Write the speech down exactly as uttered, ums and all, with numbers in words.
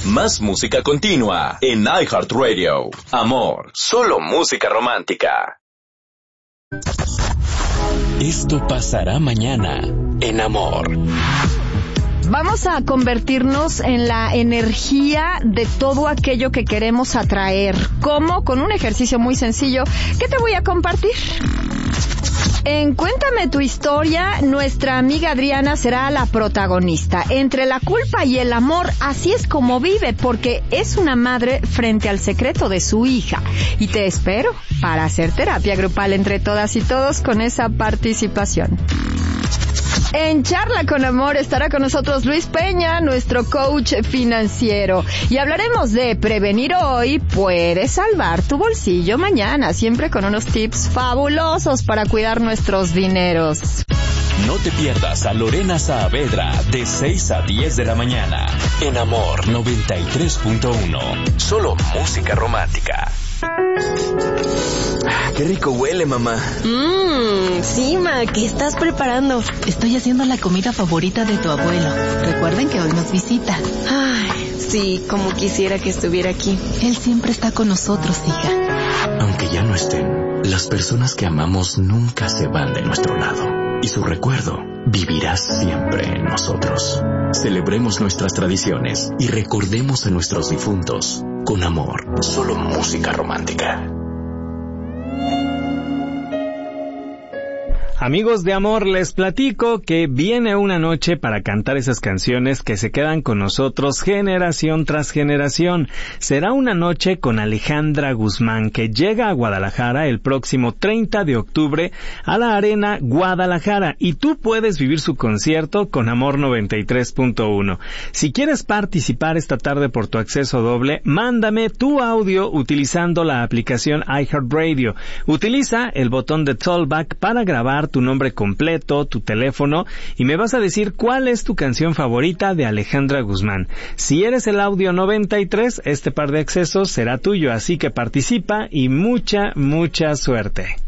Más música continua en iHeartRadio. Amor, solo música romántica. Esto pasará mañana en Amor. Vamos a convertirnos en la energía de todo aquello que queremos atraer. ¿Cómo? Con un ejercicio muy sencillo que te voy a compartir. En Cuéntame tu historia, nuestra amiga Adriana será la protagonista. Entre la culpa y el amor, así es como vive, porque es una madre frente al secreto de su hija. Y te espero para hacer terapia grupal entre todas y todos con esa participación. En Charla con Amor estará con nosotros Luis Peña, nuestro coach financiero. Y hablaremos de prevenir hoy puede salvar tu bolsillo mañana, siempre con unos tips fabulosos para cuidar nuestros dineros. No te pierdas a Lorena Saavedra de seis a diez de la mañana en Amor noventa y tres punto uno. Solo música romántica. Ah, qué rico huele, mamá. Mmm, sí, ma, ¿qué estás preparando? Estoy haciendo la comida favorita de tu abuelo. Recuerden que hoy nos visita. Ay, sí, como quisiera que estuviera aquí. Él siempre está con nosotros, hija. Aunque ya no estén, las personas que amamos nunca se van de nuestro lado. Y su recuerdo vivirá siempre en nosotros. Celebremos nuestras tradiciones y recordemos a nuestros difuntos. Con amor, solo música romántica. Amigos de Amor, les platico que viene una noche para cantar esas canciones que se quedan con nosotros generación tras generación. Será una noche con Alejandra Guzmán, que llega a Guadalajara el próximo treinta de octubre a la Arena Guadalajara, y tú puedes vivir su concierto con Amor noventa y tres punto uno. Si quieres participar esta tarde por tu acceso doble, mándame tu audio utilizando la aplicación iHeartRadio. Utiliza el botón de Tollback para grabar tu nombre completo, tu teléfono, y me vas a decir cuál es tu canción favorita de Alejandra Guzmán. Si eres el audio noventa y tres, este par de accesos será tuyo, así que participa y mucha, mucha suerte.